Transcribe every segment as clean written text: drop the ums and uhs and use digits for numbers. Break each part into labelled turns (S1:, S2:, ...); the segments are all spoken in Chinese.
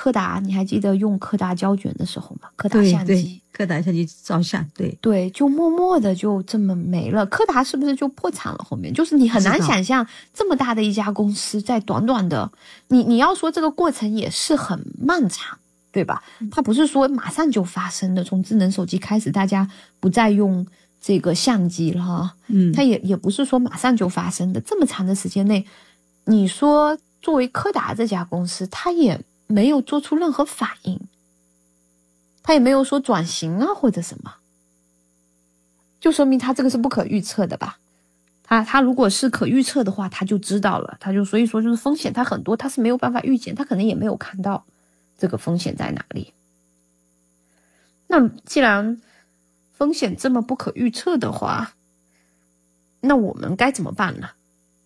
S1: 柯达，你还记得用柯达胶卷的时候吗？柯达相机，
S2: 对，柯达相机照相，
S1: 对，就默默的就这么没了。柯达是不是就破产了？后面就是你很难想象这么大的一家公司在短短的，你要说这个过程也是很漫长，对吧？它不是说马上就发生的，从智能手机开始，大家不再用这个相机了哈，它也不是说马上就发生的，这么长的时间内，你说作为柯达这家公司，它也没有做出任何反应，它也没有说转型啊或者什么，就说明它这个是不可预测的吧？它如果是可预测的话，它就知道了，所以说就是风险它很多，它是没有办法预见，它可能也没有看到这个风险在哪里。那既然风险这么不可预测的话，那我们该怎么办呢？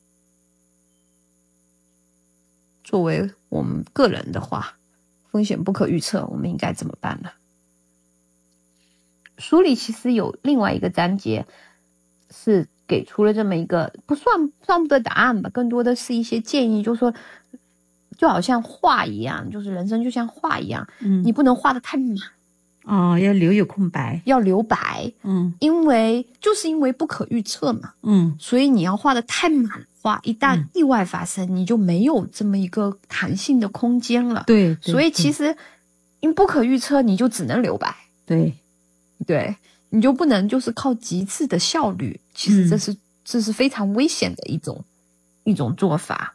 S1: 作为我们个人的话，风险不可预测，我们应该怎么办呢？书里其实有另外一个章节是给出了这么一个不算不得答案吧，更多的是一些建议，就是说就好像画一样，就是人生就像画一样，你不能画得太满
S2: 要留有空白，
S1: 要留白，因为不可预测嘛，所以你要画得太满的话，一旦意外发生，你就没有这么一个弹性的空间了。
S2: 对，
S1: 所以其实因为不可预测，你就只能留白。对，你就不能就是靠极致的效率，其实这是非常危险的一种做法。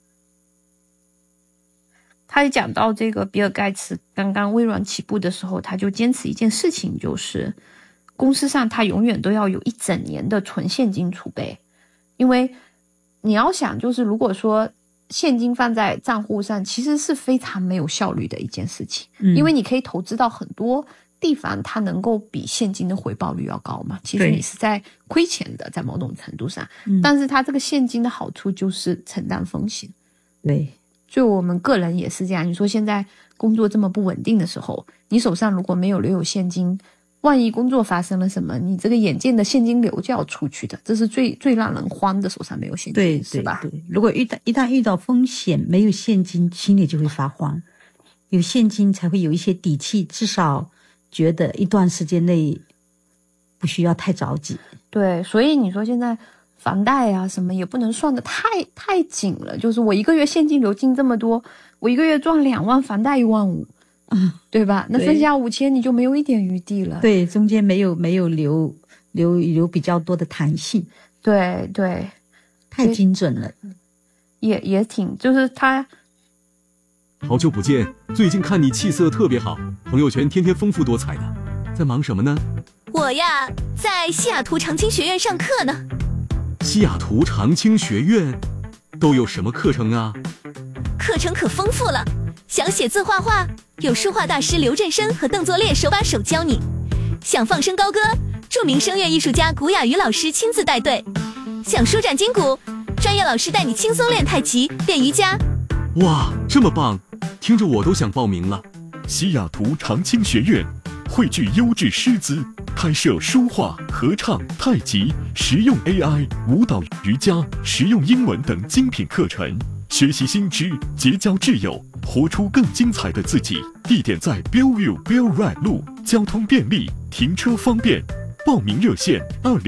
S1: 他也讲到这个比尔盖茨刚刚微软起步的时候，他就坚持一件事情，就是公司上他永远都要有1整年的纯现金储备。因为你要想，就是如果说现金放在账户上，其实是非常没有效率的一件事情，因为你可以投资到很多地方，它能够比现金的回报率要高嘛，其实你是在亏钱的，在某种程度上，但是它这个现金的好处就是承担风险。
S2: 对，
S1: 就我们个人也是这样，你说现在工作这么不稳定的时候，你手上如果没有留有现金，万一工作发生了什么，你这个眼见的现金流就要出去的，这是最让人慌的，手上没有现金，
S2: 对，
S1: 是吧？
S2: 对，如果一旦遇到风险，没有现金，心里就会发慌，有现金才会有一些底气，至少觉得一段时间内不需要太着急。
S1: 对，所以你说现在房贷啊什么也不能算得太紧了，就是我一个月现金流进这么多，我一个月赚2万，房贷1万5，对吧？那剩下5000你就没有一点余地了。
S2: 对，中间没有留比较多的弹性。
S1: 对，
S2: 太精准了。
S1: 也挺，就是他。
S3: 好久不见，最近看你气色特别好，朋友圈天天丰富多彩的，在忙什么呢？
S4: 我呀，在西雅图长青学院上课呢。
S3: 西雅图长青学院都有什么课程啊？
S4: 课程可丰富了，想写字画画，有书画大师刘振生和邓作烈手把手教你；想放声高歌，著名声乐艺术家古雅瑜老师亲自带队；想舒展筋骨，专业老师带你轻松练太极、练瑜伽。
S3: 哇，这么棒，听着我都想报名了。
S5: 西雅图长青学院汇聚优质师资，开设书画、合唱、太极、实用 AI、舞蹈、瑜伽、实用英文等精品课程，学习新知，结交挚友，活出更精彩的自己。地点在 Bellevue Bell Ride 路，交通便利，停车方便。报名热线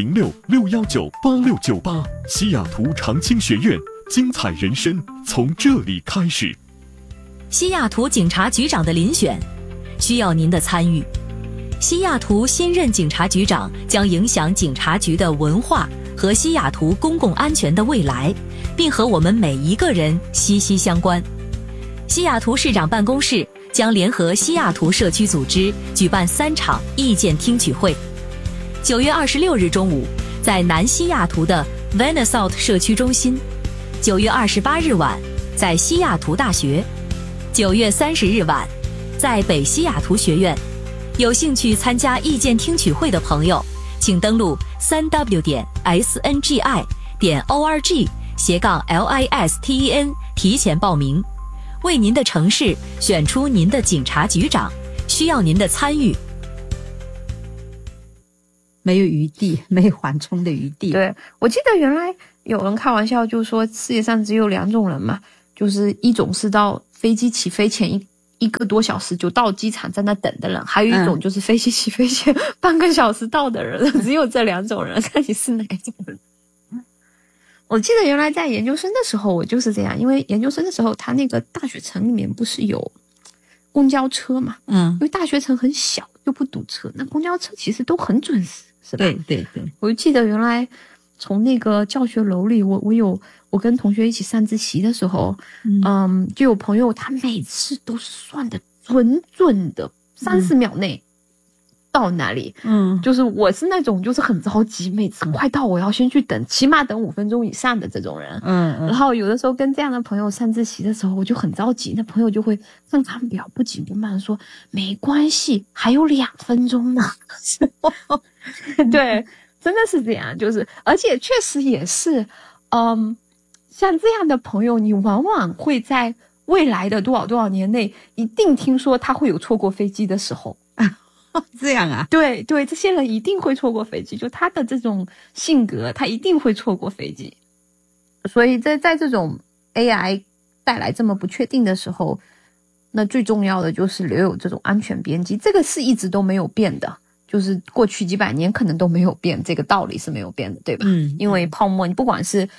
S5: 206-619-8698。西雅图长青学院，精彩人生从这里开始。
S4: 西雅图警察局长的遴选需要您的参与。西雅图新任警察局长将影响警察局的文化和西雅图公共安全的未来，并和我们每一个人息息相关。西雅图市长办公室将联合西雅图社区组织举办3场意见听取会。9月26日中午，在南西雅图的 Vanassault 社区中心；9月28日晚，在西雅图大学；9月30日晚，在北西雅图学院。有兴趣参加意见听取会的朋友，请登录3w.sngi.org/listen 提前报名，为您的城市选出您的警察局长，需要您的参与。
S2: 没有余地，没有缓冲的余地。
S1: 对，我记得原来有人开玩笑就说世界上只有2种人嘛，就是一种是到飞机起飞前 1个多小时就到机场在那等的人，还有一种就是飞机起飞前半个小时到的人，只有这2种人，看你是哪种人。我记得原来在研究生的时候我就是这样，因为研究生的时候他那个大学城里面不是有公交车嘛，因为大学城很小又不堵车，那公交车其实都很准时，是吧？
S2: 对对对，
S1: 我就记得原来从那个教学楼里，我跟同学一起上自习的时候，就有朋友他每次都是算的准的，30秒内到哪里。就是我是那种就是很着急，每次快到我要先去等，起码等5分钟以上的这种人。然后有的时候跟这样的朋友上自习的时候，我就很着急，那朋友就会看看表，不紧不慢说没关系，还有2分钟呢。对，真的是这样，就是而且确实也是，像这样的朋友，你往往会在未来的多少年内，一定听说他会有错过飞机的时候。
S2: 这样啊？
S1: 对对，这些人一定会错过飞机，就他的这种性格，他一定会错过飞机。所以在这种 AI 带来这么不确定的时候，那最重要的就是留有这种安全边际，这个是一直都没有变的。就是过去几百年可能都没有变，这个道理是没有变的，对吧？因为泡沫，你不管是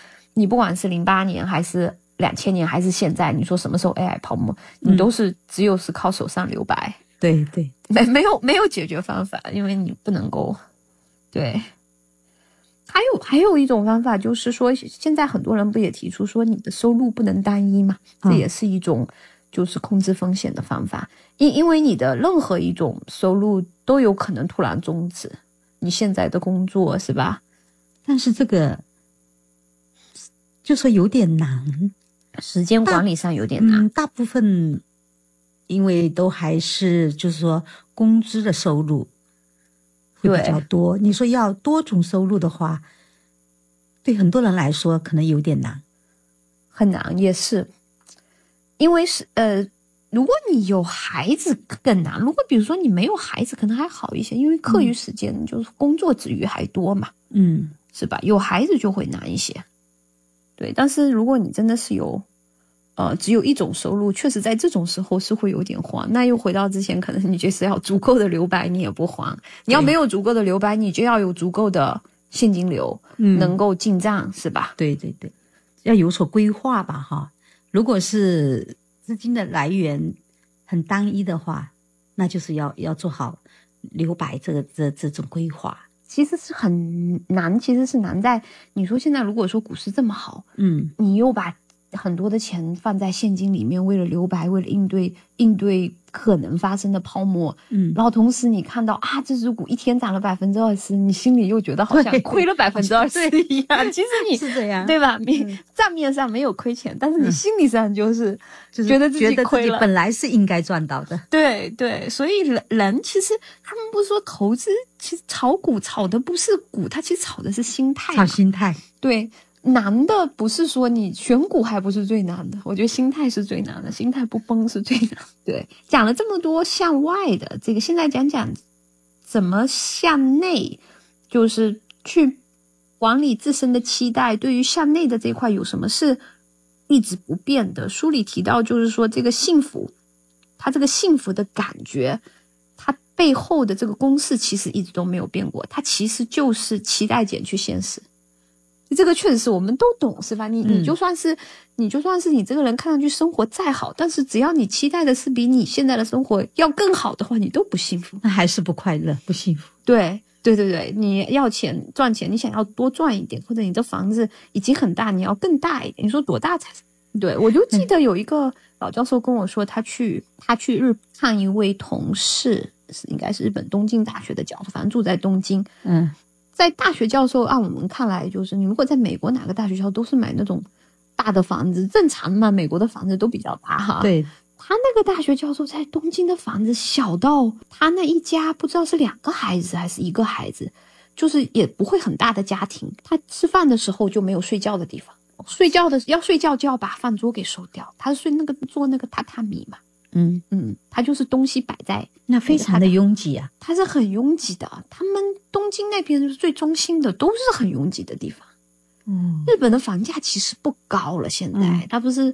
S1: 08年还是2000年还是现在，你说什么时候 AI 泡沫，你都是只有是靠手上留白。
S2: 对对，
S1: 没有解决方法，因为你不能够。对，还有一种方法就是说，现在很多人不也提出说你的收入不能单一嘛，这也是一种就是控制风险的方法。因为你的任何一种收入都有可能突然终止，你现在的工作是吧？
S2: 但是这个就说有点难，
S1: 时间管理上有点难。
S2: 大部分因为都还是就是说工资的收入会比较多，你说要多种收入的话，对很多人来说可能有点难，
S1: 很难也是，因为是如果你有孩子更难，如果比如说你没有孩子可能还好一些，因为课余时间就是工作之余还多嘛，是吧？有孩子就会难一些。对，但是如果你真的是有只有一种收入，确实在这种时候是会有点慌。那又回到之前，可能你就是要足够的留白，你也不慌。你要没有足够的留白，你就要有足够的现金流，能够进账，是吧？
S2: 对对对，要有所规划吧，哈。如果是资金的来源很单一的话，那就是要做好留白这种规划。
S1: 其实是很难，其实是难在你说现在如果说股市这么好，你又把很多的钱放在现金里面，为了留白，为了应对可能发生的泡沫，然后同时你看到这只股一天涨了20%，你心里又觉得好像亏了20%一样。其实你
S2: 是这样，
S1: 对吧？你账面上没有亏钱，但是你心理上就是觉得自己亏了，
S2: 本来是应该赚到的。
S1: 对对，所以人其实他们不是说投资，其实炒股炒的不是股，他其实炒的是心态，
S2: 炒心态。
S1: 对。难的不是说你选股还不是最难的，我觉得心态是最难的，心态不崩是最难的。对，讲了这么多向外的这个，现在讲怎么向内，就是去管理自身的期待。对于向内的这块有什么是一直不变的？书里提到就是说这个幸福，它这个幸福的感觉，它背后的这个公式其实一直都没有变过，它其实就是期待减去现实。这个确实是我们都懂，是吧？你就算是你这个人看上去生活再好，但是只要你期待的是比你现在的生活要更好的话，你都不幸福，
S2: 那还是不快乐，不幸福。
S1: 对，你要赚钱，你想要多赚一点，或者你这房子已经很大，你要更大一点，你说多大才？对，我就记得有一个老教授跟我说，他去日本看一位同事，应该是日本东京大学的教授，反正住在东京，在大学教授按我们看来，就是你如果在美国哪个大学教授都是买那种大的房子，正常嘛，美国的房子都比较大哈。
S2: 对，
S1: 他那个大学教授在东京的房子小到他那一家不知道是2个孩子还是1个孩子，就是也不会很大的家庭。他吃饭的时候就没有睡觉的地方，要睡觉就要把饭桌给收掉。他是做那个榻榻米嘛。他就是东西摆在
S2: 那非常的拥挤啊，
S1: 它是很拥挤的。他们东京那边是最中心的，都是很拥挤的地方。日本的房价其实不高了，现在它不是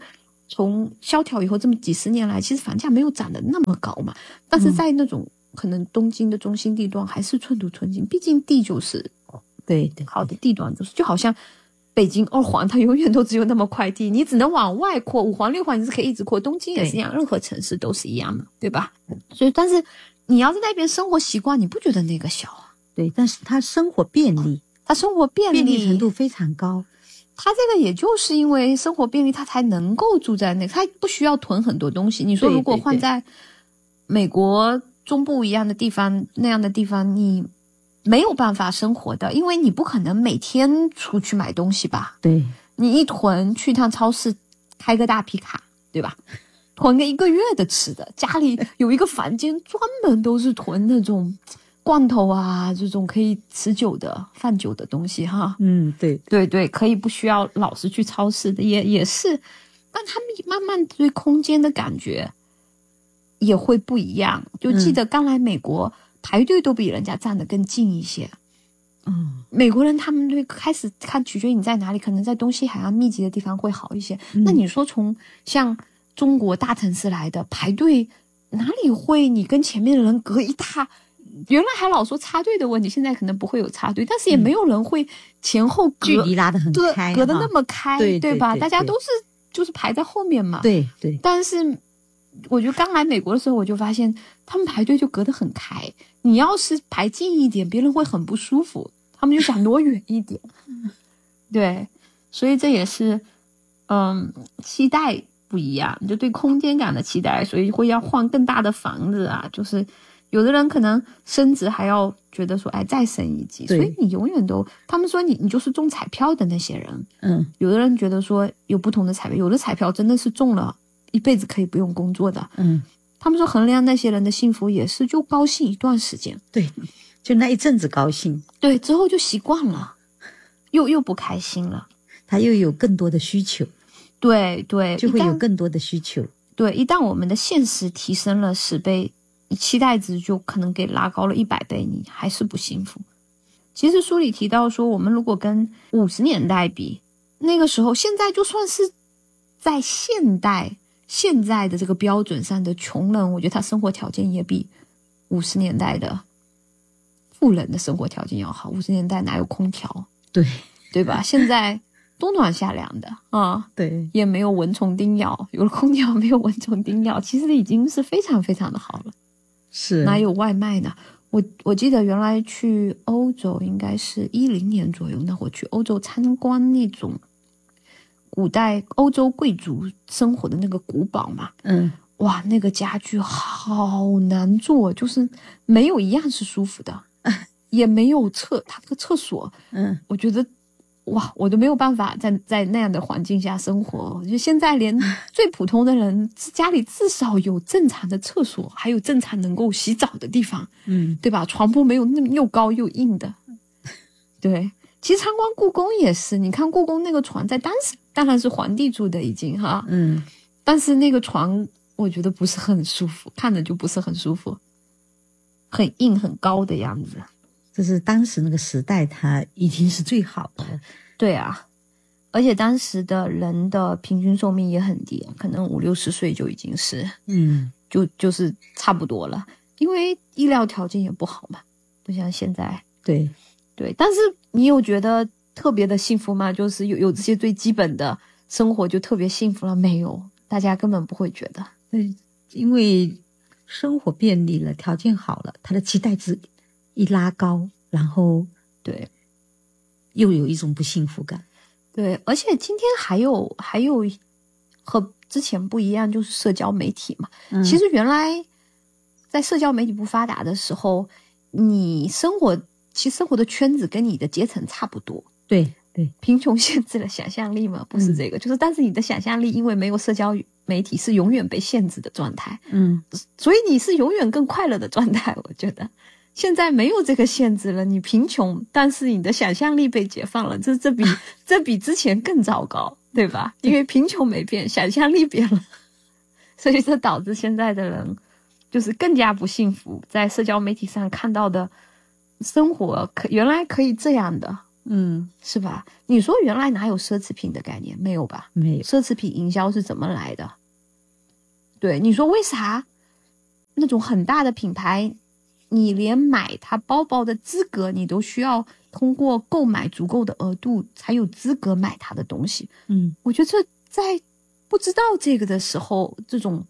S1: 从萧条以后这么几十年来，其实房价没有涨得那么高嘛，但是在那种可能东京的中心地段还是寸土寸金，毕竟地就是
S2: 对对，
S1: 好的地段，就好像北京2环它永远都只有那么块地，你只能往外扩，5环6环你是可以一直扩，东京也是一样，任何城市都是一样的，对吧？所以但是你要在那边生活习惯，你不觉得那个小啊？
S2: 对，但是它生活便利，
S1: 它生活便利
S2: 程度非常高。
S1: 它这个也就是因为生活便利，它才能够住在那，它不需要囤很多东西。你说如果换在美国中部一样的地方，那样的地方，你没有办法生活的，因为你不可能每天出去买东西吧？
S2: 对，
S1: 你一囤去趟超市，开个大皮卡，对吧？囤个1个月的吃的，家里有一个房间专门都是囤那种罐头啊，这种可以持久的放久的东西哈。
S2: 对
S1: 对对，可以不需要老是去超市的，也是，但他们慢慢对空间的感觉也会不一样。就记得刚来美国，排队都比人家站得更近一些。美国人他们对开始看取决于你在哪里，可能在东西海岸密集的地方会好一些。那你说从像中国大城市来的排队，哪里会你跟前面的人隔一大？原来还老说插队的问题，现在可能不会有插队，但是也没有人会前后
S2: 距离拉得很开，
S1: 隔得那么开，对吧？大家都是就是排在后面嘛。
S2: 对对。
S1: 但是我觉得刚来美国的时候，我就发现他们排队就隔得很开。你要是排近一点，别人会很不舒服，他们就想挪远一点。对，所以这也是期待不一样，就对空间感的期待，所以会要换更大的房子啊，就是有的人可能升职还要觉得说，哎，再升一级，所以你永远都，他们说你就是中彩票的那些人，有的人觉得说有不同的彩票，有的彩票真的是中了一辈子可以不用工作的，他们说衡量那些人的幸福也是就高兴一段时间，
S2: 对，就那一阵子高兴，
S1: 对，之后就习惯了，又不开心了，
S2: 他又有更多的需求，
S1: 对对，
S2: 就会有更多的需求，
S1: 对，一旦我们的现实提升了10倍。你期待值就可能给拉高了100倍，你还是不幸福。其实书里提到说，我们如果跟50年代比，那个时候现在就算是在现在的这个标准上的穷人，我觉得他生活条件也比50年代的富人的生活条件要好。50年代哪有空调？对吧？现在冬暖夏凉的啊，
S2: 对，
S1: 也没有蚊虫叮咬，有了空调没有蚊虫叮咬，其实已经是非常非常的好了。
S2: 是
S1: 哪有外卖呢？我记得原来去欧洲应该是10年左右，那会去欧洲参观那种古代欧洲贵族生活的那个古堡嘛，哇，那个家具好难做，就是没有一样是舒服的，也没有它这个厕所，我觉得哇，我都没有办法在那样的环境下生活。我觉得现在连最普通的人家里至少有正常的厕所，还有正常能够洗澡的地方，对吧？床铺没有那么又高又硬的。对，其实参观故宫也是，你看故宫那个床在当然是皇帝住的已经哈，但是那个床我觉得不是很舒服，看着就不是很舒服，很硬很高的样子。
S2: 这是当时那个时代，它已经是最好的。
S1: 对啊，而且当时的人的平均寿命也很低，可能50-60岁就已经是，就是差不多了，因为医疗条件也不好嘛，不像现在。
S2: 对，
S1: 但是你有觉得特别的幸福吗？就是有这些最基本的生活就特别幸福了没有？大家根本不会觉得。
S2: 对，因为生活便利了，条件好了，他的期待值一拉高，然后
S1: 对，
S2: 又有一种不幸福感。
S1: 对，而且今天还有和之前不一样，就是社交媒体嘛。其实原来在社交媒体不发达的时候，你其实生活的圈子跟你的阶层差不多。
S2: 对，
S1: 贫穷限制了想象力嘛，不是这个，就是但是你的想象力因为没有社交媒体是永远被限制的状态。所以你是永远更快乐的状态，我觉得。现在没有这个限制了，你贫穷，但是你的想象力被解放了，这比之前更糟糕，对吧？因为贫穷没变，想象力变了，所以这导致现在的人就是更加不幸福。在社交媒体上看到的生活，原来可以这样的， 是吧？你说原来哪有奢侈品的概念？没有吧？
S2: 没有。
S1: 奢侈品营销是怎么来的？对，你说为啥那种很大的品牌，你连买它包包的资格，你都需要通过购买足够的额度才有资格买它的东西？我觉得这在不知道这个的时候，这种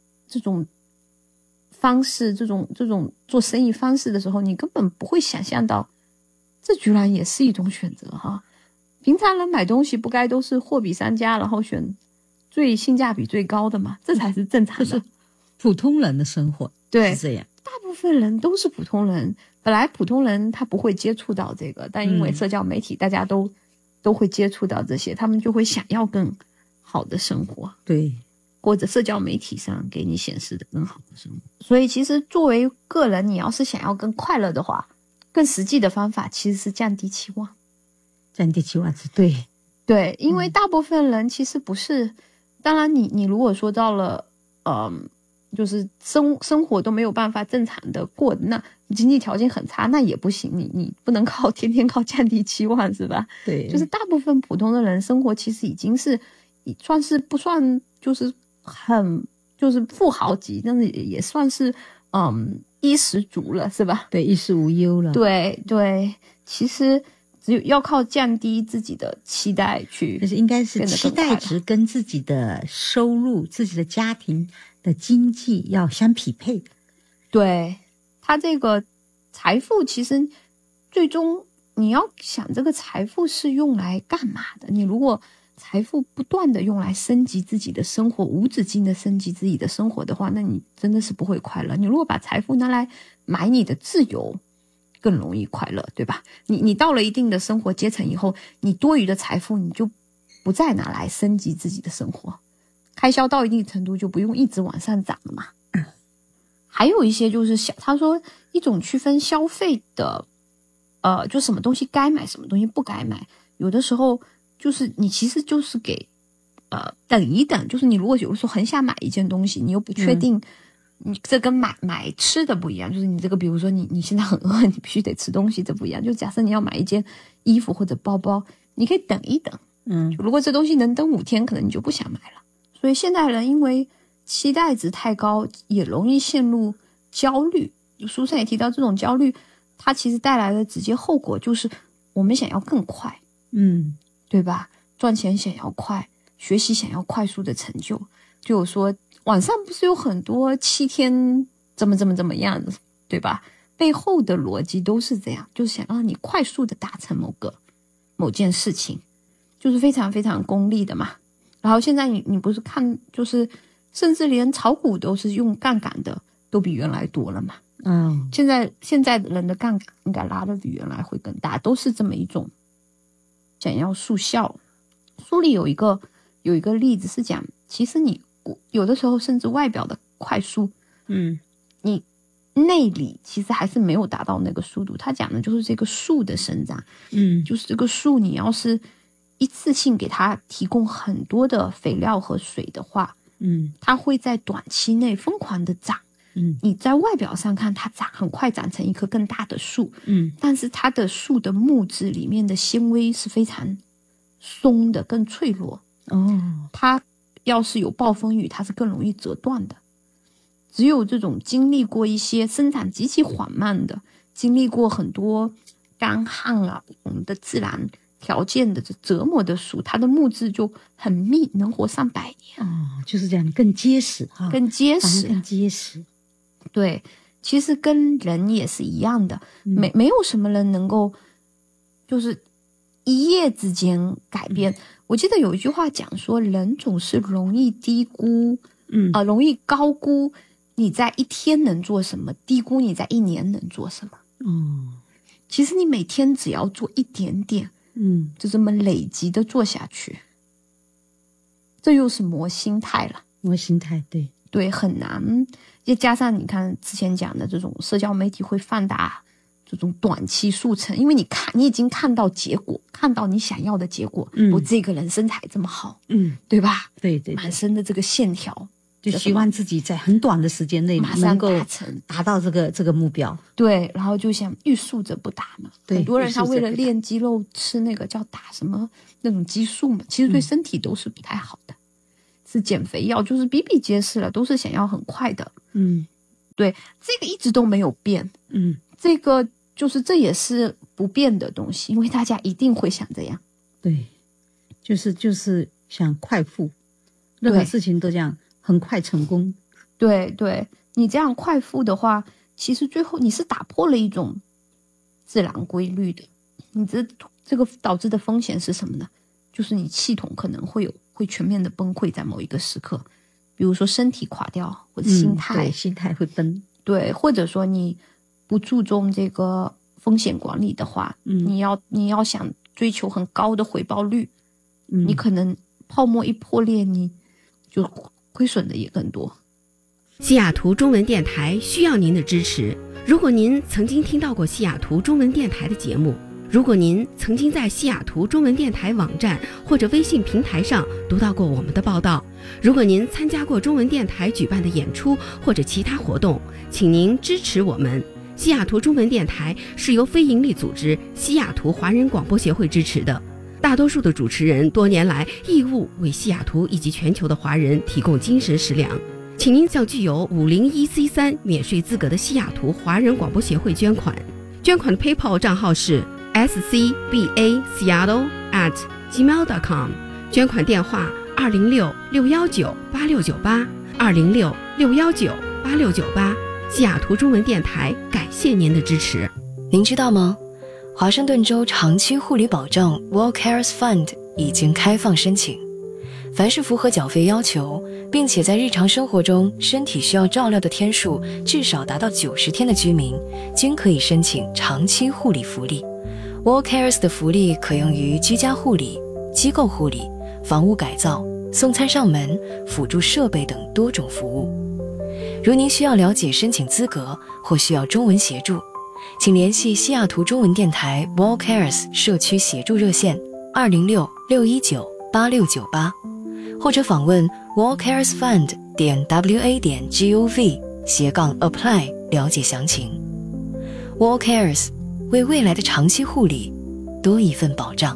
S1: 方式，这种做生意方式的时候，你根本不会想象到，这居然也是一种选择哈。平常人买东西不该都是货比三家，然后选最性价比最高的嘛？这才是正常的。
S2: 就是普通人的生活，
S1: 对，
S2: 是这样。
S1: 大部分人都是普通人，本来普通人他不会接触到这个，但因为社交媒体，大家都会接触到这些，他们就会想要更好的生活。
S2: 对。
S1: 或者社交媒体上给你显示的更好的生活。所以其实作为个人，你要是想要更快乐的话，更实际的方法其实是降低期望。
S2: 降低期望是对。
S1: 对，因为大部分人其实不是，当然你如果说到了就是生活都没有办法正常的过，那经济条件很差，那也不行，你不能天天靠降低期望，是吧？
S2: 对，
S1: 就是大部分普通的人生活其实已经是不算就是就是富豪级，但是也算是衣食足了，是吧？
S2: 对，衣食无忧了。
S1: 对对，其实只有要靠降低自己的期待去，
S2: 就是应该是期待值跟自己的收入、自己的家庭的经济要相匹配。
S1: 对，他这个财富其实最终你要想，这个财富是用来干嘛的？你如果财富不断的用来升级自己的生活，无止境的升级自己的生活的话，那你真的是不会快乐。你如果把财富拿来买你的自由，更容易快乐，对吧？你到了一定的生活阶层以后，你多余的财富你就不再拿来升级自己的生活，开销到一定程度就不用一直往上涨了嘛。还有一些就是他说一种区分消费的就什么东西该买，什么东西不该买，有的时候就是你其实就是给等一等，就是你如果有的时候很想买一件东西，你又不确定，你这跟买吃的不一样，就是你这个比如说你现在很饿，你必须得吃东西，这不一样。就假设你要买一件衣服或者包包，你可以等一等，如果这东西能等5天，可能你就不想买了。所以现代人因为期待值太高，也容易陷入焦虑。书上也提到，这种焦虑它其实带来的直接后果就是我们想要更快，对吧？赚钱想要快，学习想要快速的成就。就有说网上不是有很多7天怎么样，对吧？背后的逻辑都是这样，就是想让你快速的达成某件事情，就是非常非常功利的嘛。然后现在你不是看，就是甚至连炒股都是用杠杆的，都比原来多了嘛。现在的人的杠杆应该拉的比原来会更大，都是这么一种想要速效。书里有一个例子是讲，其实你有的时候甚至外表的快速，你内里其实还是没有达到那个速度。他讲的就是这个树的生长，就是这个树你要是一次性给它提供很多的肥料和水的话，它会在短期内疯狂的长。你在外表上看它很快长成一棵更大的树，但是它的树的木质里面的纤维是非常松的，更脆弱。它要是有暴风雨，它是更容易折断的。只有这种经历过一些生长极其缓慢的，经历过很多干旱啊不同的自然条件的折磨的树，它的木质就很密，能活上100年。
S2: 就是这样，更结实哈，
S1: 更结实，
S2: 更结实。
S1: 对，其实跟人也是一样的，没有什么人能够就是一夜之间改变。我记得有一句话讲说，人总是容易低估，容易高估你在1天能做什么，低估你在1年能做什么。其实你每天只要做一点点，就这么累积的做下去，这又是磨心态了。
S2: 磨心态，
S1: 对，很难。也加上你看之前讲的这种社交媒体会放大这种短期速成，因为你已经看到结果，看到你想要的结果。我这个人身材这么好，对吧？
S2: 对，
S1: 满身的这个线条，
S2: 就希望自己在很短的时间内能够达到这个目标。
S1: 对，然后就想欲速则不达嘛。
S2: 对，
S1: 很多人他为了练肌肉吃那个叫打什么那种激素嘛，其实对身体都是不太好的，是减肥药，就是比比皆是了，都是想要很快的。对，这个一直都没有变。这个就是这也是不变的东西，因为大家一定会想这样。
S2: 对，就是想快富，任何事情都这样很快成功。
S1: 对，你这样快富的话，其实最后你是打破了一种自然规律的。你这个导致的风险是什么呢？就是你系统可能会全面的崩溃在某一个时刻，比如说身体垮掉，或者心态，
S2: 心态会崩。
S1: 对，或者说你不注重这个风险管理的话，你要想追求很高的回报率，你可能泡沫一破裂，你就亏损的也更多。
S6: 西雅图中文电台需要您的支持。如果您曾经听到过西雅图中文电台的节目，如果您曾经在西雅图中文电台网站或者微信平台上读到过我们的报道，如果您参加过中文电台举办的演出或者其他活动，请您支持我们。西雅图中文电台是由非营利组织西雅图华人广播协会支持的，大多数的主持人多年来义务为西雅图以及全球的华人提供精神食粮。请您向具有501C3免税资格的西雅图华人广播协会捐款。捐款的 PayPal 账号是scbaseattle@gmail.com， 捐款电话206-619-8698 206-619-8698。西雅图中文电台感谢您的支持。
S7: 您知道吗？华盛顿州长期护理保障 WellCares Fund 已经开放申请，凡是符合缴费要求，并且在日常生活中身体需要照料的天数至少达到90天的居民，均可以申请长期护理福利。WellCares 的福利可用于居家护理、机构护理、房屋改造、送餐上门、辅助设备等多种服务。如您需要了解申请资格或需要中文协助，请联系西雅图中文电台 WellCares 社区协助热线206-619-8698，或者访问 wellcaresfund.wa.gov/apply 了解详情。WellCares 为未来的长期护理多一份保障。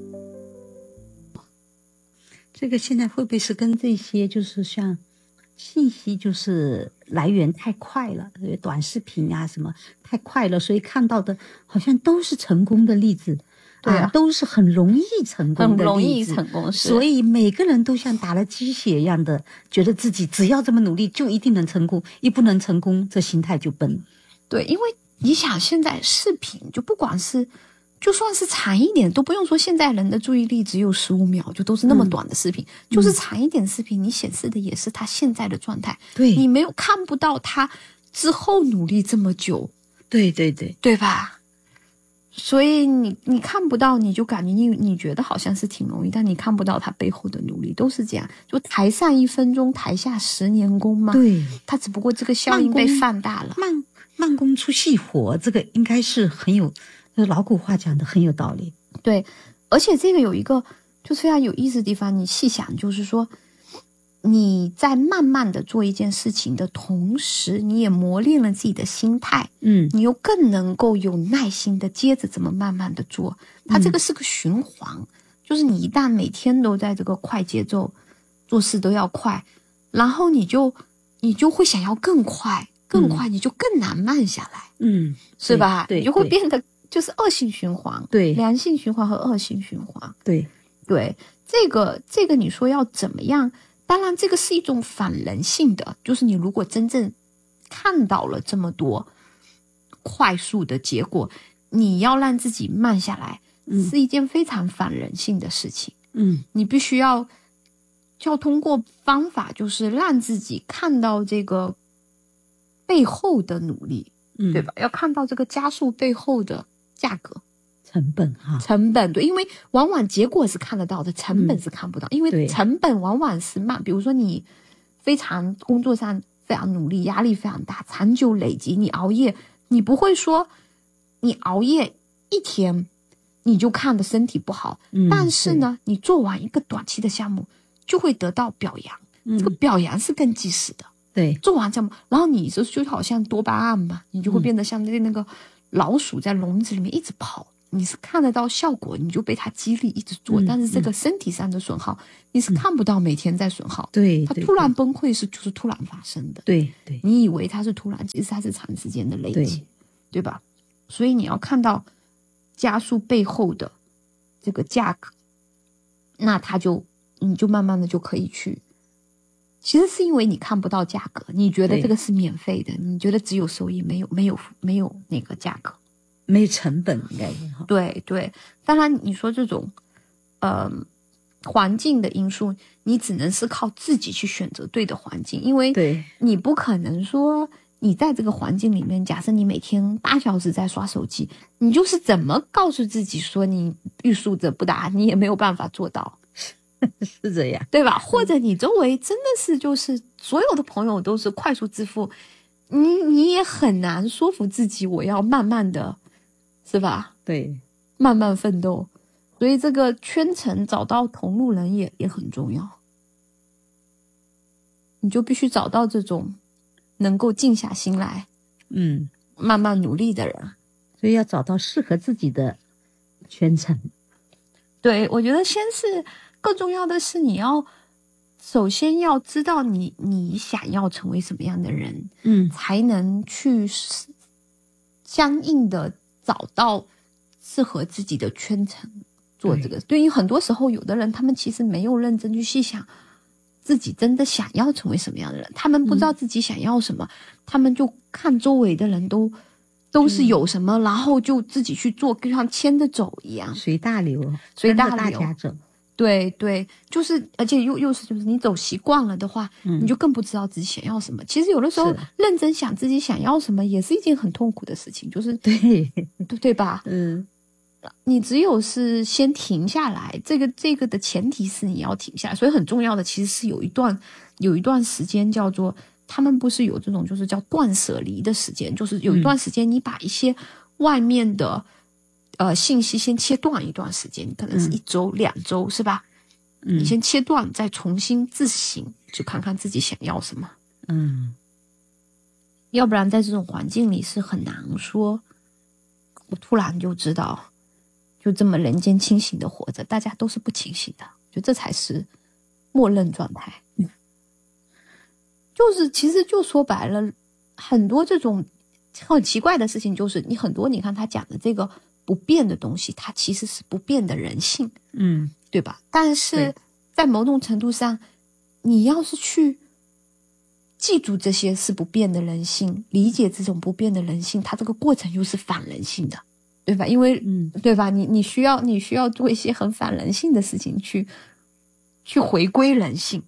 S2: 这个现在会不会是跟这些就是像信息就是来源太快了，短视频啊什么太快了，所以看到的好像都是成功的例子。对啊，都是很容易成功的例子，
S1: 很容易成功，
S2: 所以每个人都像打了鸡血一样的，觉得自己只要这么努力就一定能成功，一不能成功，这心态就崩。
S1: 对，因为你想现在视频就不管是就算是长一点，都不用说现在人的注意力只有15秒，就都是那么短的视频，就是长一点视频，你显示的也是他现在的状态，
S2: 对，
S1: 你没有看不到他之后努力这么久，
S2: 对
S1: 吧？所以你看不到，你就感觉你觉得好像是挺容易，但你看不到他背后的努力，都是这样。就台上1分钟，台下10年功嘛。
S2: 对，
S1: 他只不过这个效应被放大了。
S2: 慢工出细活，这个应该是很有老古话讲的很有道理。
S1: 对，而且这个有一个就是非常有意思的地方，你细想，就是说你在慢慢的做一件事情的同时，你也磨练了自己的心态，你又更能够有耐心的接着这么慢慢的做，它这个是个循环，就是你一旦每天都在这个快节奏，做事都要快，然后你就会想要更快，你就更难慢下来，是吧？对，你就会变得就是恶性循环，对，良性循环和恶性循环，
S2: 对，
S1: 这个你说要怎么样？当然这个是一种反人性的，就是你如果真正看到了这么多快速的结果，你要让自己慢下来，是一件非常反人性的事情。你必须要通过方法，就是让自己看到这个背后的努力，对吧？要看到这个加速背后的价格。成本对，因为往往结果是看得到的，成本是看不到，因为成本往往是慢。比如说你工作上非常努力，压力非常大，长久累积，你熬夜，你不会说你熬夜1天你就看的身体不好，但是呢，你做完一个短期的项目就会得到表扬， 这个表扬是更即时的。
S2: 对，
S1: 做完这样，然后你就好像多巴胺嘛，你就会变得像那个老鼠在笼子里面一直跑，你是看得到效果，你就被它激励一直做，但是这个身体上的损耗你是看不到每天在损耗。
S2: 对，
S1: 它突然崩溃就是突然发生的。
S2: 对对，
S1: 你以为它是突然，其实它是长时间的累积，对吧？所以你要看到加速背后的这个价格，那你就慢慢的就可以去。其实是因为你看不到价格，你觉得这个是免费的，你觉得只有收益，没有那个价格，
S2: 没有成本，应该是。
S1: 对对，当然你说这种环境的因素，你只能是靠自己去选择对的环境，因为你不可能说你在这个环境里面，假设你每天8小时在刷手机，你就是怎么告诉自己说你欲速则不达，你也没有办法做到。
S2: 是这样，
S1: 对吧？或者你周围真的是就是所有的朋友都是快速致富，你也很难说服自己我要慢慢的，是吧？
S2: 对，
S1: 慢慢奋斗。所以这个圈层找到同路人也很重要，你就必须找到这种能够静下心来慢慢努力的人。
S2: 所以要找到适合自己的圈层。
S1: 对，我觉得更重要的是你要首先要知道你想要成为什么样的人，才能去相应的找到适合自己的圈层做这个。对于很多时候有的人他们其实没有认真去细想自己真的想要成为什么样的人，他们不知道自己想要什么，他们就看周围的人都是有什么，然后就自己去做，就像牵着走一样，
S2: 随大流，
S1: 随大
S2: 家走。
S1: 对对，就是而且又是就是你走习惯了的话，你就更不知道自己想要什么。其实有的时候认真想自己想要什么，也是一件很痛苦的事情，就是对吧？你只有是先停下来，这个的前提是你要停下来，所以很重要的其实是有一段时间叫做他们不是有这种就是叫断舍离的时间，就是有一段时间你把一些外面的信息先切断一段时间，可能是1周2周是吧？你先切断，再重新自省，去看看自己想要什么。要不然在这种环境里是很难说我突然就知道就这么人间清醒的活着，大家都是不清醒的，我觉得这才是默认状态。就是其实就说白了，很多这种很奇怪的事情，就是你看他讲的这个不变的东西，它其实是不变的人性，对吧？但是在某种程度上，你要是去记住这些是不变的人性，理解这种不变的人性，它这个过程又是反人性的，对吧？因为对吧？你需要做一些很反人性的事情，去回归人性。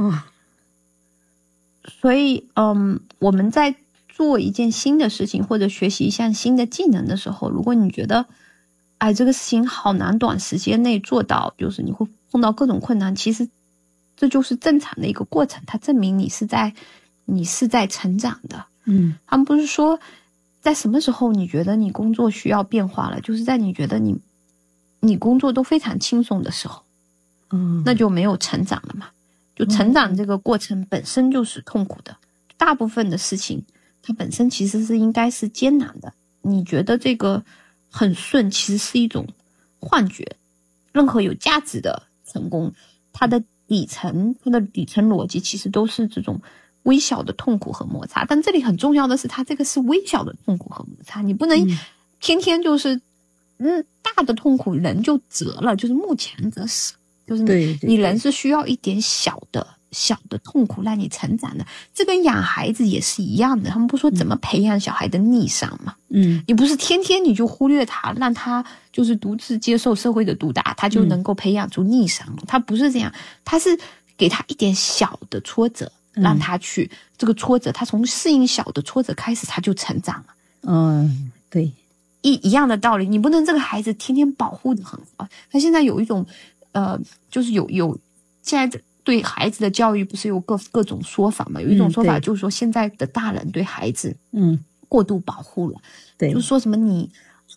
S1: 所以我们在做一件新的事情或者学习一项新的技能的时候，如果你觉得这个事情好难短时间内做到，就是你会碰到各种困难，其实这就是正常的一个过程，它证明你是在成长的。他们不是说在什么时候你觉得你工作需要变化了，就是在你觉得你工作都非常轻松的时候，那就没有成长了嘛。就成长这个过程本身就是痛苦的，大部分的事情它本身其实是应该是艰难的。你觉得这个很顺，其实是一种幻觉。任何有价值的成功，它的底层逻辑其实都是这种微小的痛苦和摩擦。但这里很重要的是，它这个是微小的痛苦和摩擦，你不能天天就是大的痛苦人就折了，就是目前则是。就是你人是需要一点小的痛苦让你成长的，这跟养孩子也是一样的。他们不说怎么培养小孩的逆商嘛？你不是天天你就忽略他，让他就是独自接受社会的毒打，他就能够培养出逆商。他不是这样，他是给他一点小的挫折，让他去这个挫折，他从适应小的挫折开始，他就成长了。
S2: 对，
S1: 一样的道理，你不能这个孩子天天保护的很好。他现在有一种。就是有现在对孩子的教育不是有各种说法嘛？有一种说法就是说现在的大人对孩子过度保护了，对，就说什么你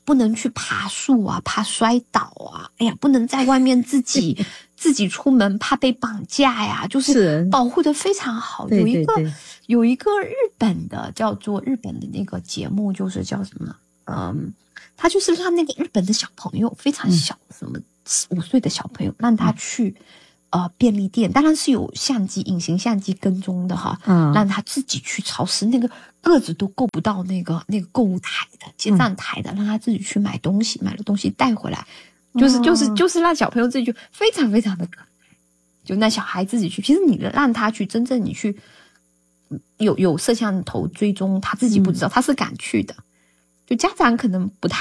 S1: 不能去爬树啊，怕摔倒啊，哎呀，不能在外面自己出门，怕被绑架呀，就是保护的非常好。
S2: 对对对，
S1: 有一个日本的叫做日本的那个节目，就是叫什么？他就是让那个日本的小朋友非常小，什么5岁的小朋友，让他去便利店，当然是有相机、隐形相机跟踪的哈，让他自己去超市，那个个子都够不到那个购物台的结账台的，让他自己去买东西，买了东西带回来，就是让小朋友自己去，非常非常的可爱。就那小孩自己去，其实你让他去真正你去有摄像头追踪，他自己不知道，他是敢去的。就家长可能不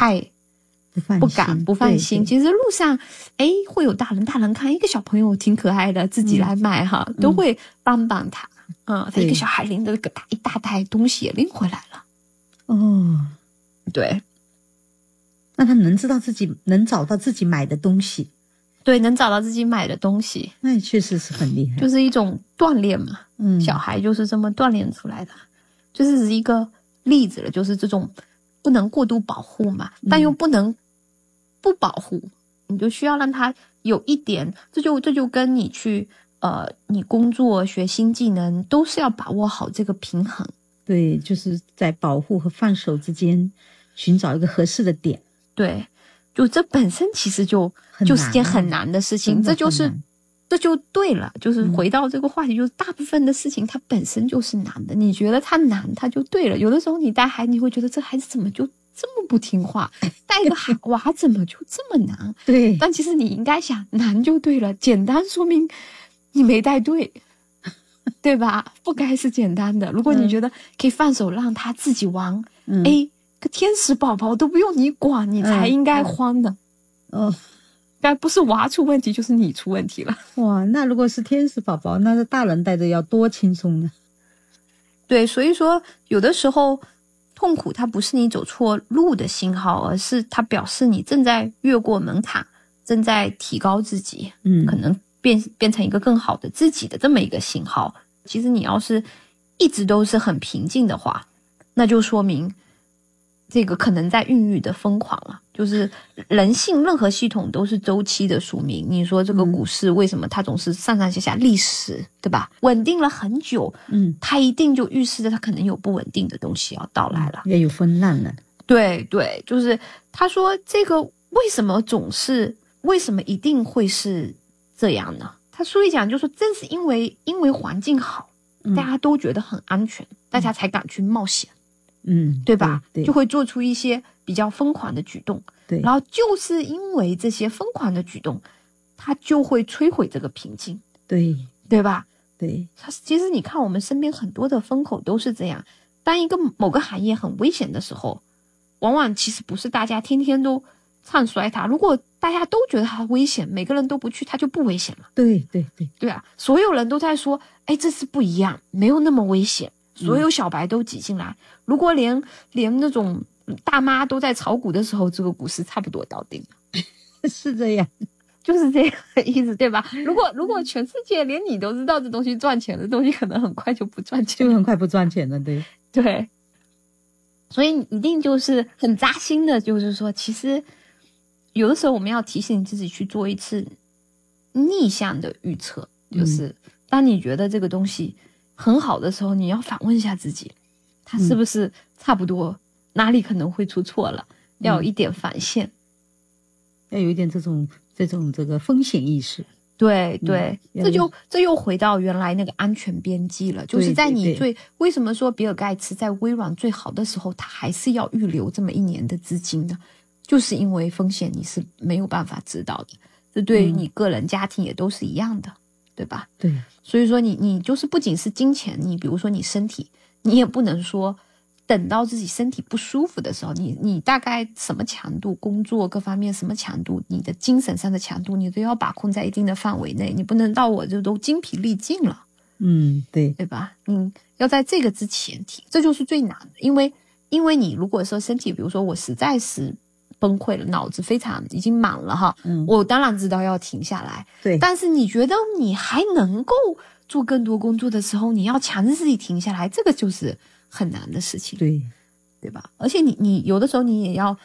S1: 放心。其实路上会有大人看一个小朋友挺可爱的，自己来买哈，都会帮他。他一个小孩拎着一大袋东西也拎回来了。
S2: 哦，
S1: 对，
S2: 那他能找到自己买的东西。
S1: 对，能找到自己买的东西，
S2: 那也确实是很厉害，
S1: 就是一种锻炼嘛。小孩就是这么锻炼出来的，就是一个例子了，就是这种不能过度保护嘛，但又不能不保护，你就需要让他有一点，这就跟你去你工作学新技能都是要把握好这个平衡。
S2: 对，就是在保护和放手之间寻找一个合适的点。
S1: 对，就这本身其实就是件很难的事情，这就对了，就是回到这个话题，就是大部分的事情它本身就是难的，你觉得它难它就对了。有的时候你带孩子，你会觉得这孩子怎么就这么不听话，带个娃怎么就这么难？
S2: 对，
S1: 但其实你应该想，难就对了，简单说明你没带对，对吧？不该是简单的。如果你觉得可以放手让他自己玩，个天使宝宝都不用你管，你才应该慌的。该不是娃出问题，就是你出问题了。
S2: 哇，那如果是天使宝宝，那是大人带着要多轻松呢？
S1: 对，所以说有的时候痛苦它不是你走错路的信号，而是它表示你正在越过门槛，正在提高自己，可能变成一个更好的自己的这么一个信号。其实你要是一直都是很平静的话，那就说明这个可能在孕育的疯狂了。就是人性任何系统都是周期的宿命，你说这个股市为什么它总是上上下下，历史对吧，稳定了很久，它一定就预示着它可能有不稳定的东西要到来了，
S2: 也有风浪了。
S1: 对对，就是他说这个为什么一定会是这样呢？他书里讲就说正是因为环境好，大家都觉得很安全，大家才敢去冒险，对吧？对，就会做出一些比较疯狂的举动。对，然后就是因为这些疯狂的举动，它就会摧毁这个平静。对吧？对，其实你看我们身边很多的风口都是这样，当某个行业很危险的时候，往往其实不是大家天天都唱衰它，如果大家都觉得它危险，每个人都不去，它就不危险了。对啊，所有人都在说这次不一样，没有那么危险，所有小白都挤进来，如果连那种大妈都在炒股的时候，这个股市差不多到顶了。
S2: 是这样，
S1: 就是这个意思，对吧？如果全世界连你都知道这东西赚钱的东西，可能很快就不赚钱了，
S2: 就很快不赚钱了。
S1: 对，所以一定就是很扎心的，就是说其实有的时候我们要提醒自己去做一次逆向的预测，就是当你觉得这个东西很好的时候，你要反问一下自己，它是不是差不多，哪里可能会出错了，要有一点反线，
S2: 要有一点这种这个风险意识。
S1: 对，这又回到原来那个安全边际了，就是在你为什么说比尔盖茨在微软最好的时候，他还是要预留这么1年的资金呢？就是因为风险你是没有办法知道的，这对于你个人家庭也都是一样的，对吧？
S2: 对，
S1: 所以说你就是不仅是金钱，你比如说你身体，你也不能说等到自己身体不舒服的时候，你大概什么强度，工作各方面什么强度，你的精神上的强度，你都要把控在一定的范围内，你不能到我这都精疲力尽了。对吧？要在这个之前提，这就是最难的，因为你如果说身体，比如说我实在是崩溃了，脑子非常已经满了哈，我当然知道要停下来，对，但是你觉得你还能够做更多工作的时候，你要强制自己停下来，这个就是很难的事情，对吧？而且你有的时候你也要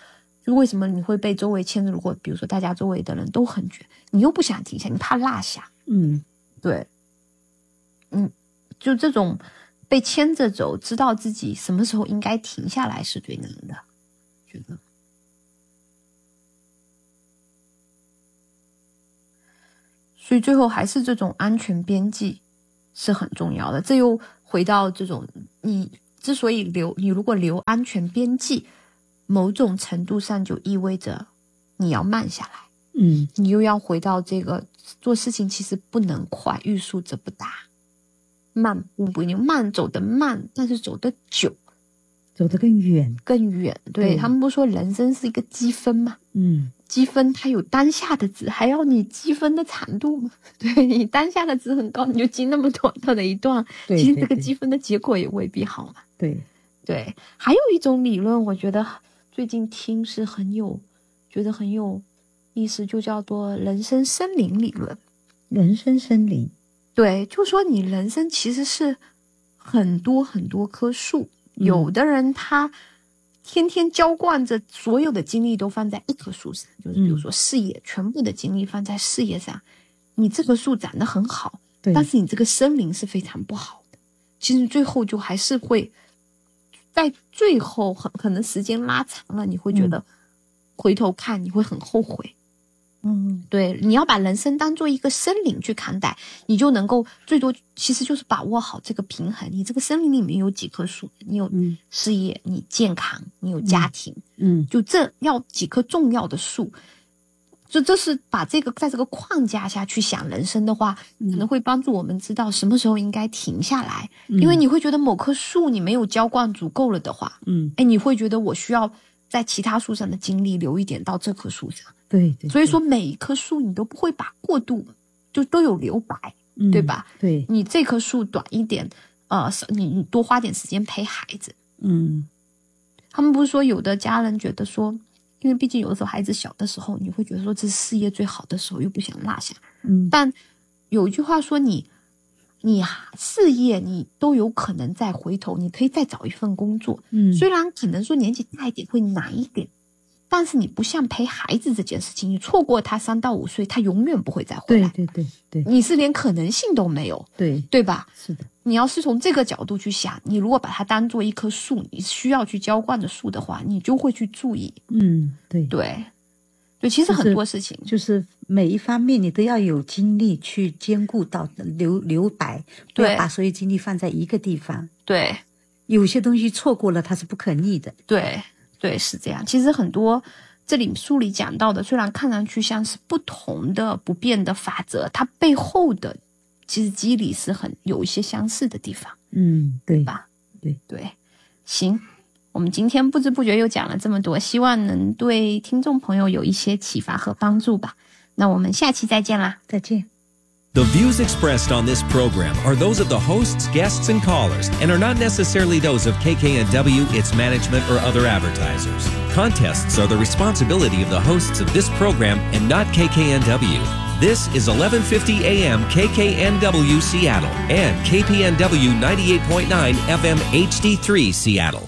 S1: 就为什么你会被周围牵着？如果比如说大家周围的人都很卷，你又不想停下，你怕落下。对，就这种被牵着走，知道自己什么时候应该停下来是最难的，觉得。所以最后还是这种安全边际是很重要的。这又回到这种，你之所以你如果留安全边际，某种程度上就意味着你要慢下来。你又要回到这个做事情其实不能快，欲速则不达。慢步不一定，慢走得慢，但是走得久，
S2: 走得更远。
S1: 对，他们不说人生是一个积分嘛？积分它有当下的值，还要你积分的长度嘛？对，你当下的值很高，你就积那么短的一段，其实这个积分的结果也未必好嘛。对，还有一种理论，我觉得最近听是觉得很有意思，就叫做人生森林理论。
S2: 人生森林，
S1: 对，就说你人生其实是很多很多棵树，有的人他天天浇灌着所有的精力都放在一棵树上，就是比如说事业，全部的精力放在事业上，你这棵树长得很好，但是你这个森林是非常不好的。其实最后就还是会在最后可能时间拉长了，你会觉得回头看你会很后悔。对，你要把人生当做一个森林去看待，你就能够最多其实就是把握好这个平衡。你这个森林里面有几棵树，你有事业，你健康，你有家庭，就这要几棵重要的树。就这是把这个在这个框架下去想人生的话，可能会帮助我们知道什么时候应该停下来。因为你会觉得某棵树你没有浇灌足够了的话，你会觉得我需要在其他树上的精力留一点到这棵树上。
S2: 对，
S1: 所以说每一棵树你都不会把过度就都有留白，对吧？
S2: 对，
S1: 你这棵树短一点，你多花点时间陪孩子。他们不是说有的家人觉得说，因为毕竟有的时候孩子小的时候，你会觉得说这是事业最好的时候，又不想落下。但有一句话说你事业你都有可能再回头，你可以再找一份工作。虽然可能说年纪大一点会难一点，但是你不像陪孩子这件事情，你错过他3到5岁，他永远不会再回来。
S2: 对，
S1: 你是连可能性都没有。对吧？
S2: 是的。
S1: 你要是从这个角度去想，你如果把它当做一棵树，你需要去浇灌的树的话，你就会去注意。对，其实很多事情
S2: 就是每一方面你都要有精力去兼顾到留白，不要把所有精力放在一个地方。
S1: 对，
S2: 有些东西错过了它是不可逆的。
S1: 对，是这样。其实很多这里书里讲到的，虽然看上去像是不同的不变的法则，它背后的其实机理是很有一些相似的地方。对吧？对，行，我们今天不知不觉又讲了这么多，希望能对听众朋友有一些启发和帮助吧。那我们下期再见啦！
S2: 再见。
S8: The views expressed on this program are those of the hosts, guests, and callers, and are not necessarily those of KKNW, its management, or other advertisers. Contests are the responsibility of the hosts of this program and not KKNW. This is 1150 AM KKNW Seattle and KPNW 98.9 FM HD3 Seattle.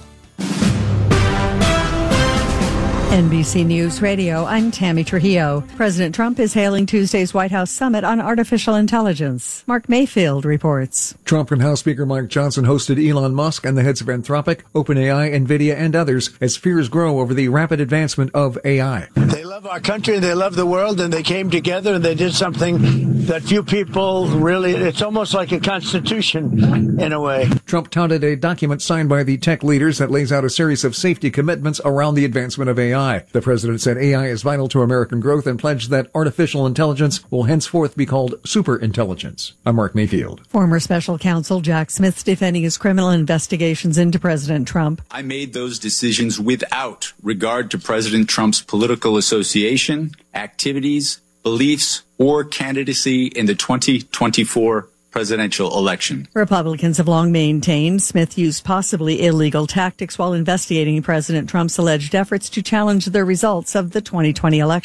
S9: NBC News Radio, I'm Tammy Trujillo. President Trump is hailing Tuesday's White House summit on artificial intelligence. Mark Mayfield reports.
S10: Trump and House Speaker Mike Johnson hosted Elon Musk and the heads of Anthropic, OpenAI, NVIDIA, and others as fears grow over the rapid advancement of AI.
S11: They love our country and they love the world, and they came together and they did something that few people really, it's almost like a constitution in a way.
S10: Trump touted a document signed by the tech leaders that lays out a series of safety commitments around the advancement of AI. The president said AI is vital to American growth and pledged that artificial intelligence will henceforth be called superintelligence. I'm Mark Mayfield.
S9: Former special counsel Jack Smith defending his criminal investigations into President Trump.
S12: I made those decisions without regard to President Trump's political association, activities, beliefs, or candidacy in the 2024 presidential election.
S9: Republicans have long maintained Smith used possibly illegal tactics while investigating President Trump's alleged efforts to challenge the results of the 2020 election.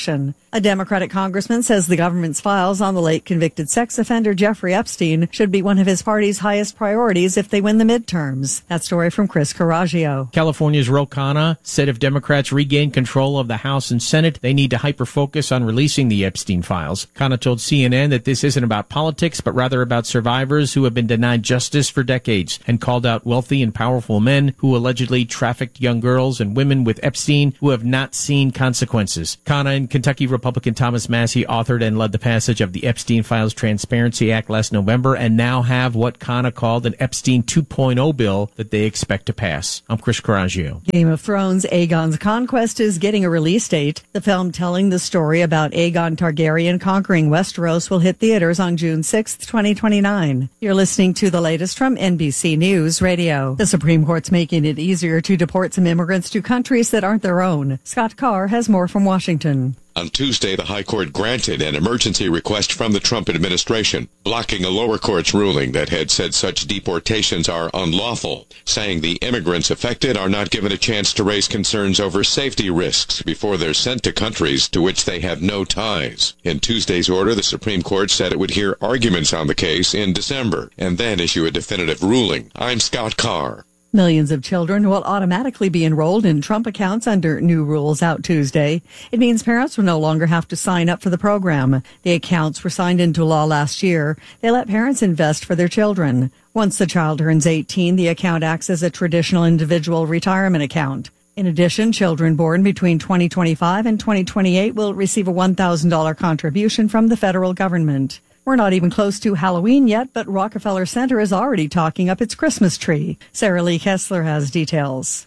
S9: A Democratic congressman says the government's files on the late convicted sex offender Jeffrey Epstein should be one of his party's highest priorities if they win the midterms. That story from Chris Caraggio.
S13: California's Ro Khanna said if Democrats regain control of the House and Senate, they need to hyper-focus on releasing the Epstein files. Khanna told CNN that this isn't about politics, but rather about survivors who have been denied justice for decades, and called out wealthy and powerful men who allegedly trafficked young girls and women with Epstein who have not seen consequences. Khanna and Kentucky Republican Thomas Massie authored and led the passage of the Epstein Files Transparency Act last November, and now have what Khanna called an Epstein 2.0 bill that they expect to pass. I'm Chris Caraggio.
S9: Game of Thrones, Aegon's Conquest is getting a release date. The film telling the story about Aegon Targaryen conquering Westeros will hit theaters on June 6, 2029. You're listening to the latest from NBC News Radio. The Supreme Court's making it easier to deport some immigrants to countries that aren't their own. Scott Carr has more from Washington.
S14: On Tuesday, the High Court granted an emergency request from the Trump administration, blocking a lower court's ruling that had said such deportations are unlawful, saying the immigrants affected are not given a chance to raise concerns over safety risks before they're sent to countries to which they have no ties. In Tuesday's order, the Supreme Court said it would hear arguments on the case in December and then issue a definitive ruling. I'm Scott Carr.
S9: Millions of children will automatically be enrolled in Trump accounts under new rules out Tuesday. It means parents will no longer have to sign up for the program. The accounts were signed into law last year. They let parents invest for their children. Once the child turns 18, the account acts as a traditional individual retirement account. In addition, children born between 2025 and 2028 will receive a $1,000 contribution from the federal government. We're not even close to Halloween yet, but Rockefeller Center is already talking up its Christmas tree. Sarah Lee Kessler has details.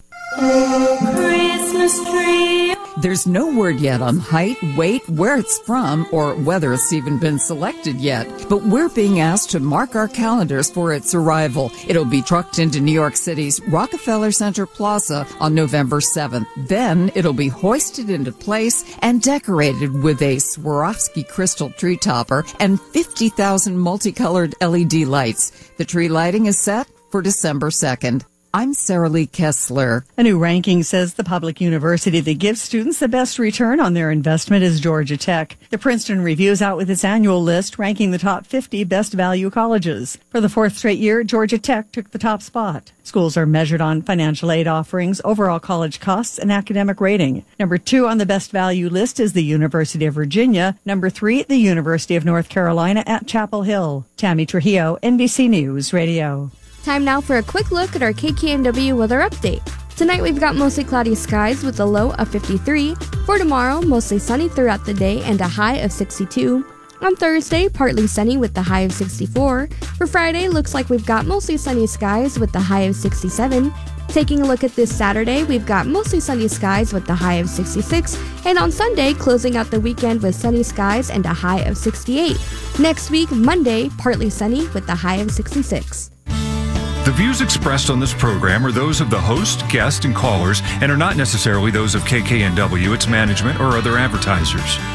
S15: Christmas tree. There's no word yet on height, weight, where it's from, or whether it's even been selected yet. But we're being asked to mark our calendars for its arrival. It'll be trucked into New York City's Rockefeller Center Plaza on November 7th. Then it'll be hoisted into place and decorated with a Swarovski crystal tree topper and 50,000 multicolored LED lights. The tree lighting is set for December 2nd. I'm Sarah Lee Kessler.
S9: A new ranking says the public university that gives students the best return on their investment is Georgia Tech. The Princeton Review is out with its annual list ranking the top 50 best value colleges. For the fourth straight year, Georgia Tech took the top spot. Schools are measured on financial aid offerings, overall college costs, and academic rating. Number 2 on the best value list is the University of Virginia. Number 3, the University of North Carolina at Chapel Hill. Tammy Trujillo, NBC News Radio.
S16: Time now for a quick look at our KKNW weather update. Tonight we've got mostly cloudy skies with a low of 53. For tomorrow, mostly sunny throughout the day and a high of 62. On Thursday, partly sunny with the high of 64. For Friday, looks like we've got mostly sunny skies with the high of 67. Taking a look at this Saturday, we've got mostly sunny skies with the high of 66. And on Sunday, closing out the weekend with sunny skies and a high of 68. Next week, Monday, partly sunny with the high of 66.
S5: The views expressed on this program are those of the host, guest, and callers and are not necessarily those of KKNW, its management, or other advertisers.